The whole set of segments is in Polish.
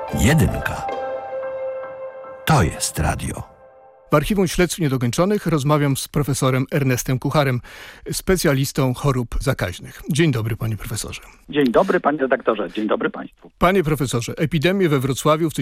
Jedynka. To jest radio. W Archiwum Śledztw Niedokończonych rozmawiam z profesorem Ernestem Kucharem, specjalistą chorób zakaźnych. Dzień dobry, panie profesorze. Dzień dobry, panie redaktorze. Dzień dobry państwu. Panie profesorze, epidemię we Wrocławiu w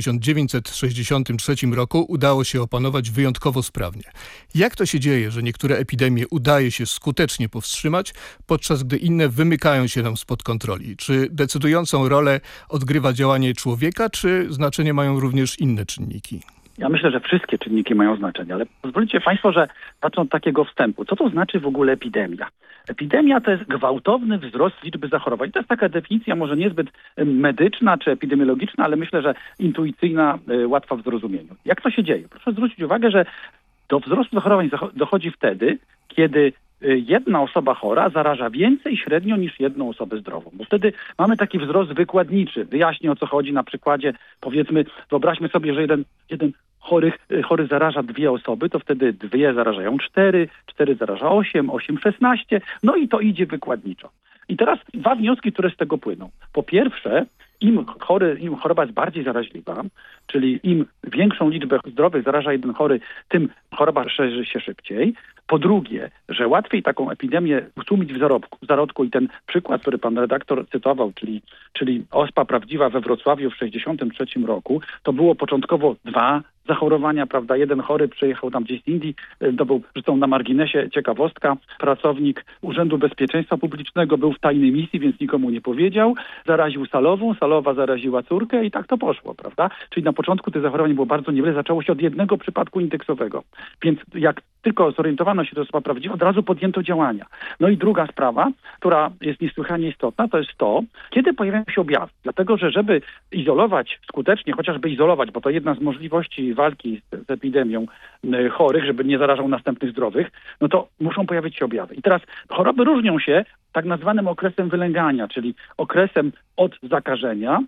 1963 roku udało się opanować wyjątkowo sprawnie. Jak to się dzieje, że niektóre epidemie udaje się skutecznie powstrzymać, podczas gdy inne wymykają się nam spod kontroli? Czy decydującą rolę odgrywa działanie człowieka, czy znaczenie mają również inne czynniki? Ja myślę, że wszystkie czynniki mają znaczenie, ale pozwólcie państwo, że zacznę od takiego wstępu. Co to znaczy w ogóle epidemia? Epidemia to jest gwałtowny wzrost liczby zachorowań. To jest taka definicja może niezbyt medyczna czy epidemiologiczna, ale myślę, że intuicyjna, łatwa w zrozumieniu. Jak to się dzieje? Proszę zwrócić uwagę, że do wzrostu zachorowań dochodzi wtedy, kiedy jedna osoba chora zaraża więcej średnio niż jedną osobę zdrową. Bo wtedy mamy taki wzrost wykładniczy. Wyjaśnię, o co chodzi na przykładzie, powiedzmy, wyobraźmy sobie, że jeden chory zaraża 2 osoby, to wtedy 2 zarażają 4, 4 zaraża 8, 8 16, no i to idzie wykładniczo. I teraz 2 wnioski, które z tego płyną. Po pierwsze, im choroba jest bardziej zaraźliwa, czyli im większą liczbę zdrowych zaraża jeden chory, tym choroba szerzy się szybciej. Po drugie, że łatwiej taką epidemię utłumić w zarodku i ten przykład, który pan redaktor cytował, czyli ospa prawdziwa we Wrocławiu w 1963 roku, to było początkowo 2 zachorowania, prawda? Jeden chory przyjechał tam gdzieś z Indii, to był, zresztą na marginesie ciekawostka, pracownik Urzędu Bezpieczeństwa Publicznego, był w tajnej misji, więc nikomu nie powiedział, zaraził salową, salowa zaraziła córkę i tak to poszło, prawda? Czyli na początku tych zachorowań było bardzo niewiele, zaczęło się od jednego przypadku indeksowego. Więc jak tylko zorientowano się, że to jest prawdziwa, od razu podjęto działania. No i druga sprawa, która jest niesłychanie istotna, to jest to, kiedy pojawiają się objawy. Dlatego, że żeby izolować skutecznie, chociażby izolować, bo to jedna z możliwości walki z epidemią chorych, żeby nie zarażał następnych zdrowych, no to muszą pojawić się objawy. I teraz choroby różnią się tak nazwanym okresem wylęgania, czyli okresem od zakażenia